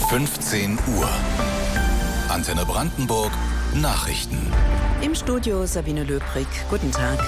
15 Uhr. Antenne Brandenburg Nachrichten. Im Studio Sabine Löbrig. Guten Tag.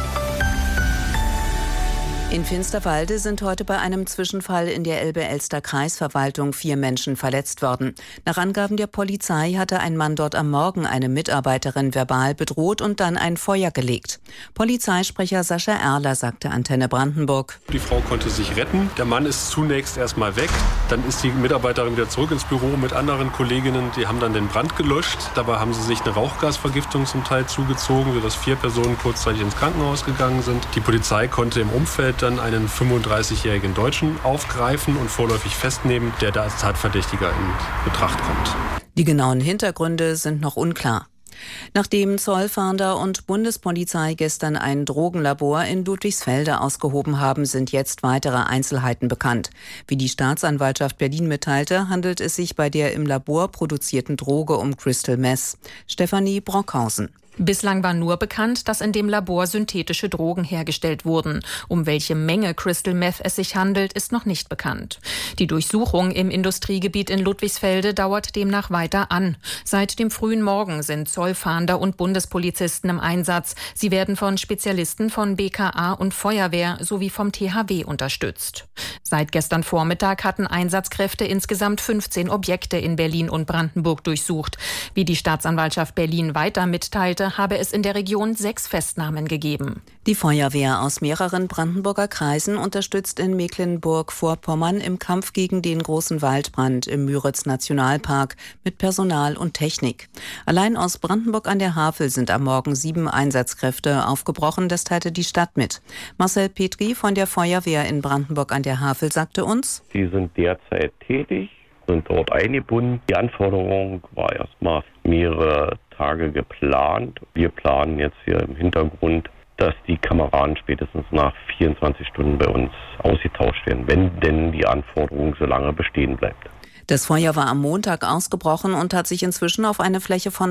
In Finsterwalde sind heute bei einem Zwischenfall in der Elbe-Elster-Kreisverwaltung 4 Menschen verletzt worden. Nach Angaben der Polizei hatte ein Mann dort am Morgen eine Mitarbeiterin verbal bedroht und dann ein Feuer gelegt. Polizeisprecher Sascha Erler sagte Antenne Brandenburg: Die Frau konnte sich retten. Der Mann ist zunächst erstmal weg. Dann ist die Mitarbeiterin wieder zurück ins Büro mit anderen Kolleginnen. Die haben dann den Brand gelöscht. Dabei haben sie sich eine Rauchgasvergiftung zum Teil zugezogen, sodass 4 Personen kurzzeitig ins Krankenhaus gegangen sind. Die Polizei konnte im Umfeld dann einen 35-jährigen Deutschen aufgreifen und vorläufig festnehmen, der da als Tatverdächtiger in Betracht kommt. Die genauen Hintergründe sind noch unklar. Nachdem Zollfahnder und Bundespolizei gestern ein Drogenlabor in Ludwigsfelde ausgehoben haben, sind jetzt weitere Einzelheiten bekannt. Wie die Staatsanwaltschaft Berlin mitteilte, handelt es sich bei der im Labor produzierten Droge um Crystal Meth. Stefanie Brockhausen. Bislang war nur bekannt, dass in dem Labor synthetische Drogen hergestellt wurden. Um welche Menge Crystal Meth es sich handelt, ist noch nicht bekannt. Die Durchsuchung im Industriegebiet in Ludwigsfelde dauert demnach weiter an. Seit dem frühen Morgen sind Zollfahnder und Bundespolizisten im Einsatz. Sie werden von Spezialisten von BKA und Feuerwehr sowie vom THW unterstützt. Seit gestern Vormittag hatten Einsatzkräfte insgesamt 15 Objekte in Berlin und Brandenburg durchsucht. Wie die Staatsanwaltschaft Berlin weiter mitteilte, habe es in der Region 6 Festnahmen gegeben. Die Feuerwehr aus mehreren Brandenburger Kreisen unterstützt in Mecklenburg-Vorpommern im Kampf gegen den großen Waldbrand im Müritz-Nationalpark mit Personal und Technik. Allein aus Brandenburg an der Havel sind am Morgen 7 Einsatzkräfte aufgebrochen, das teilte die Stadt mit. Marcel Petri von der Feuerwehr in Brandenburg an der Havel sagte uns: Sie sind derzeit tätig, sind dort eingebunden. Die Anforderung war erstmal mehrere Tage geplant. Wir planen jetzt hier im Hintergrund, dass die Kameraden spätestens nach 24 Stunden bei uns ausgetauscht werden, wenn denn die Anforderung so lange bestehen bleibt. Das Feuer war am Montag ausgebrochen und hat sich inzwischen auf eine Fläche von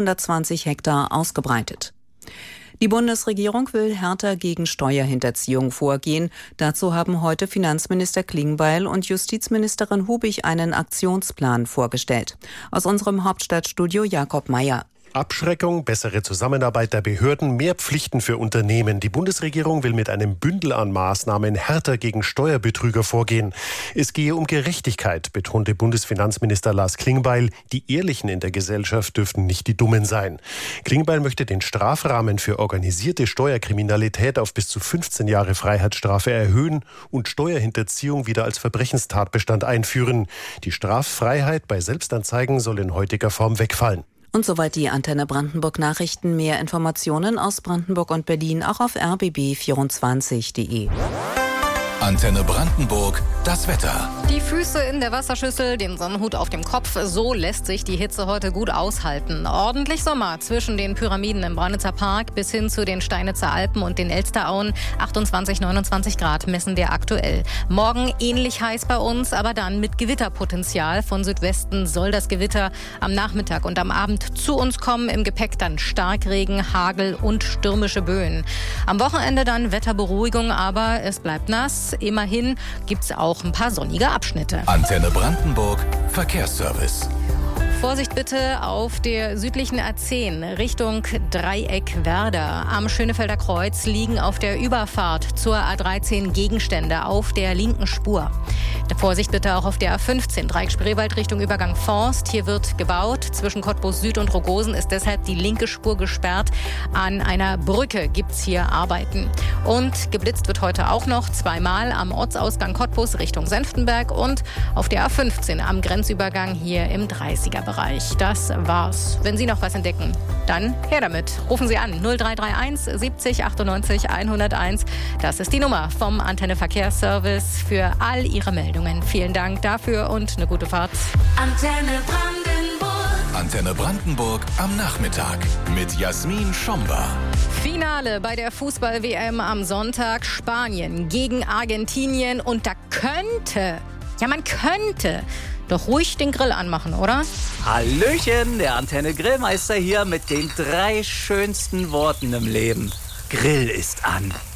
320 Hektar ausgebreitet. Die Bundesregierung will härter gegen Steuerhinterziehung vorgehen. Dazu haben heute Finanzminister Klingbeil und Justizministerin Hubig einen Aktionsplan vorgestellt. Aus unserem Hauptstadtstudio Jakob Mayer. Abschreckung, bessere Zusammenarbeit der Behörden, mehr Pflichten für Unternehmen. Die Bundesregierung will mit einem Bündel an Maßnahmen härter gegen Steuerbetrüger vorgehen. Es gehe um Gerechtigkeit, betonte Bundesfinanzminister Lars Klingbeil. Die Ehrlichen in der Gesellschaft dürften nicht die Dummen sein. Klingbeil möchte den Strafrahmen für organisierte Steuerkriminalität auf bis zu 15 Jahre Freiheitsstrafe erhöhen und Steuerhinterziehung wieder als Verbrechenstatbestand einführen. Die Straffreiheit bei Selbstanzeigen soll in heutiger Form wegfallen. Und soweit die Antenne Brandenburg Nachrichten. Mehr Informationen aus Brandenburg und Berlin auch auf rbb24.de. Antenne Brandenburg, das Wetter. Die Füße in der Wasserschüssel, den Sonnenhut auf dem Kopf, so lässt sich die Hitze heute gut aushalten. Ordentlich Sommer zwischen den Pyramiden im Braunitzer Park bis hin zu den Steinitzer Alpen und den Elsterauen. 28, 29 Grad messen wir aktuell. Morgen ähnlich heiß bei uns, aber dann mit Gewitterpotenzial. Von Südwesten soll das Gewitter am Nachmittag und am Abend zu uns kommen. Im Gepäck dann Starkregen, Hagel und stürmische Böen. Am Wochenende dann Wetterberuhigung, aber es bleibt nass. Immerhin gibt es auch ein paar sonnige Abschnitte. Antenne Brandenburg Verkehrsservice. Vorsicht bitte auf der südlichen A10 Richtung Dreieck Werder. Am Schönefelder Kreuz liegen auf der Überfahrt zur A13 Gegenstände auf der linken Spur. Vorsicht bitte auch auf der A15 Dreieck Spreewald Richtung Übergang Forst. Hier wird gebaut. Zwischen Cottbus Süd und Rogosen ist deshalb die linke Spur gesperrt. An einer Brücke gibt's hier Arbeiten. Und geblitzt wird heute auch noch 2-mal am Ortsausgang Cottbus Richtung Senftenberg und auf der A15 am Grenzübergang hier im 30er-Bereich. Das war's. Wenn Sie noch was entdecken, dann her damit. Rufen Sie an 0331 70 98 101. Das ist die Nummer vom Antenne Verkehrsservice für all Ihre Meldungen. Vielen Dank dafür und eine gute Fahrt. Antenne Brandenburg. Antenne Brandenburg am Nachmittag mit Jasmin Schomba. Finale bei der Fußball-WM am Sonntag. Spanien gegen Argentinien. Und da man könnte doch ruhig den Grill anmachen, oder? Hallöchen, der Antenne Grillmeister hier mit den 3 schönsten Worten im Leben. Grill ist an.